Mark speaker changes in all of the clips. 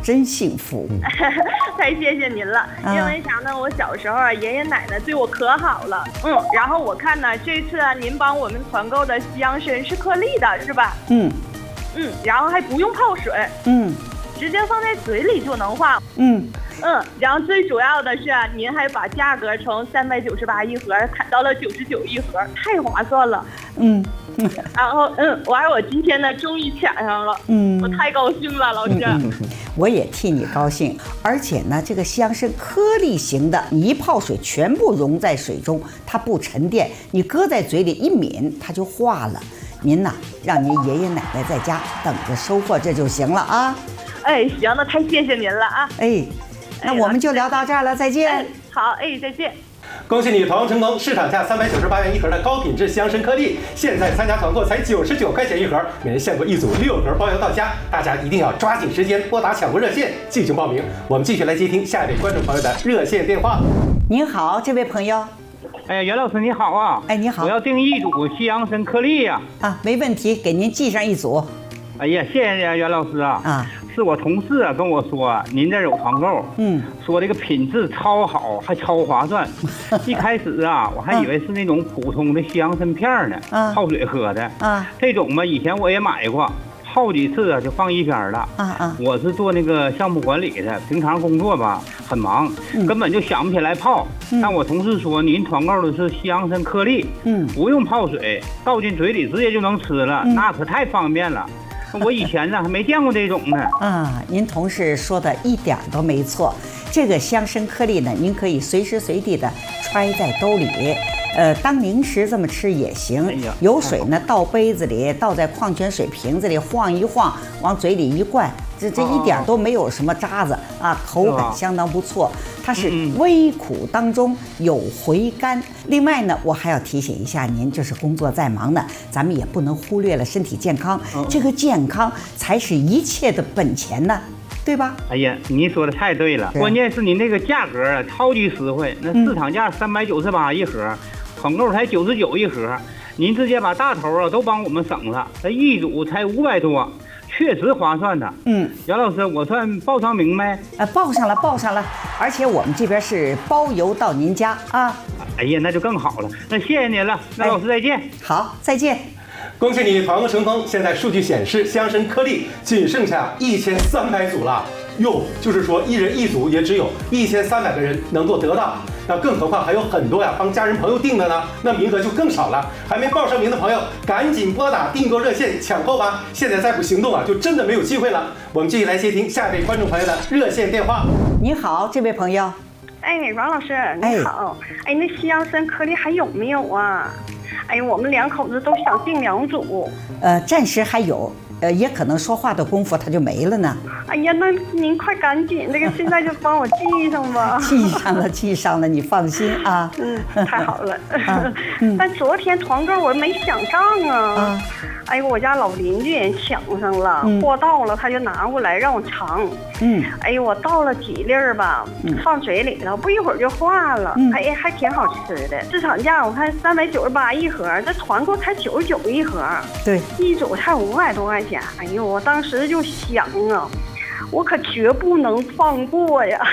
Speaker 1: 真幸福。
Speaker 2: 太谢谢您了，因为啥呢？我小时候啊，爷爷奶奶对我可好了。然后我看呢，这次啊，您帮我们团购的西洋参是颗粒的，是吧？然后还不用泡水。直接放在嘴里就能化。然后最主要的是啊，您还把价格从398一盒砍到了99一盒，太划算了。然后我今天呢终于抢上了，我太高兴了，老师。
Speaker 1: 我也替你高兴。而且呢，这个西洋参颗粒型的，你一泡水全部溶在水中，它不沉淀，你搁在嘴里一抿，它就化了。您呐，让您爷爷奶奶在家等着收获这就行了啊。
Speaker 2: 行，那太谢谢您了啊。
Speaker 1: 那我们就聊到这儿了，再见。
Speaker 2: 好，再见。
Speaker 3: 恭喜你团购成功，市场价398元一盒的高品质西洋参颗粒，现在参加团购才99块钱一盒，每人限购一组6盒，包邮到家。大家一定要抓紧时间拨打抢购热线进行报名。我们继续来接听下一位观众朋友的热线电话。
Speaker 1: 您好，这位朋友。
Speaker 4: 袁老师你好啊。
Speaker 1: 你好。
Speaker 4: 我要订一组西洋参颗粒呀。
Speaker 1: 没问题，给您寄上一组。
Speaker 4: 哎呀，谢谢袁老师啊。是我同事跟我说您这有团购，说这个品质超好，还超划算。一开始啊，我还以为是那种普通的西洋参片呢，泡水喝的。这种嘛，以前我也买过，好几次啊就放一边了。我是做那个项目管理的，平常工作吧很忙，根本就想不起来泡。但我同事说您团购的是西洋参颗粒，不用泡水，倒进嘴里直接就能吃了，那可太方便了。我以前呢还没见过这种呢。
Speaker 1: 您同事说的一点都没错。这个西洋参颗粒呢，您可以随时随地的揣在兜里，当零食这么吃也行。有水呢倒杯子里，倒在矿泉水瓶子里晃一晃，往嘴里一灌，这一点都没有什么渣子啊，口感相当不错。它是微苦当中有回甘。另外呢，我还要提醒一下您，就是工作再忙呢，咱们也不能忽略了身体健康。这个健康才是一切的本钱呢，对吧？
Speaker 4: 哎呀，您说的太对了，关键是您这个价格啊，超级实惠。那市场价398一盒，团购才99一盒，您直接把大头啊都帮我们省了，这一组才500多。确实划算的。袁老师，我算报上名没？
Speaker 1: 报上了，而且我们这边是包邮到您家啊。
Speaker 4: 哎呀，那就更好了，那谢谢您了，那老师再见。
Speaker 1: 好，再见。
Speaker 3: 恭喜你团购成功，现在数据显示，西洋参颗粒仅剩下1300组了。就是说一人一组也只有1300个人能够得到，那更何况还有很多帮家人朋友订的呢，那名额就更少了。还没报上名的朋友，赶紧拨打订购热线抢购吧！现在再不行动就真的没有机会了。我们继续来接听下一位观众朋友的热线电话。
Speaker 1: 你好，这位朋友。
Speaker 2: 王老师，你好。那西洋参颗粒还有没有啊？我们2口子都想订2组。
Speaker 1: 暂时还有。也可能说话的功夫它就没了呢。
Speaker 2: 哎呀，那您快赶紧，现在就帮我记上吧。
Speaker 1: 记上了，你放心啊。
Speaker 2: 太好了。但昨天团购我没抢上啊。我家老邻居也抢上了，货到了他就拿过来让我尝。我倒了几粒吧，放嘴里头，不一会儿就化了。还挺好吃的。市场价我看398一盒，这团购才99一盒。
Speaker 1: 对，
Speaker 2: 一组才500多块钱。我当时就想啊，我可绝不能放过呀！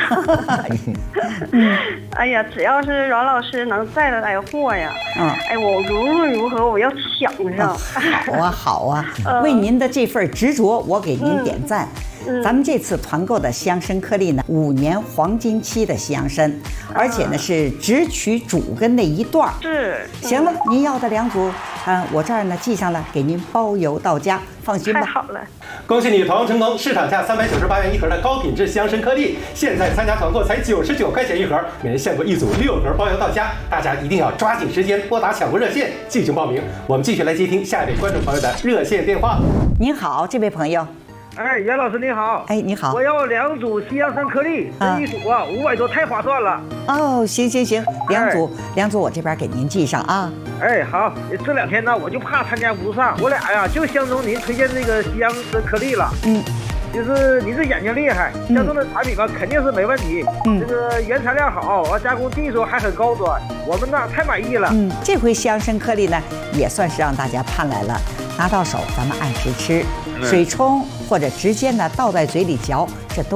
Speaker 2: 只要是阮老师能再来货呀，我无论如何我要抢上。
Speaker 1: 好啊，为您的这份执着，我给您点赞。咱们这次团购的西洋参颗粒呢，5年黄金期的西洋参，而且呢是只取主根那一段。行了，您要的2组，我这儿呢记上了，给您包邮到家，放心吧。
Speaker 2: 太好了，
Speaker 3: 恭喜你团购成功！市场价398元一盒的高品质西洋参颗粒，现在参加团购才99块钱一盒，每人限购一组6盒，包邮到家。大家一定要抓紧时间拨打抢购热线进行报名。我们继续来接听下一位观众朋友的热线电话。
Speaker 1: 您好，这位朋友。
Speaker 4: 袁老师你好。
Speaker 1: 你好。
Speaker 4: 我要2组西洋参颗粒，这一组500多，太划算了。
Speaker 1: 行，2组我这边给您记上啊。
Speaker 4: 好，这2天呢我就怕参加不上，我俩呀就相中您推荐这个西洋参颗粒了。就是您这眼睛厉害，相中的产品吧肯定是没问题。这个原材料好，加工技术还很高端，我们呢太满意了。
Speaker 1: 这回西洋参颗粒呢也算是让大家盼来了，拿到手咱们按时吃，水冲或者直接呢倒在嘴里嚼，这都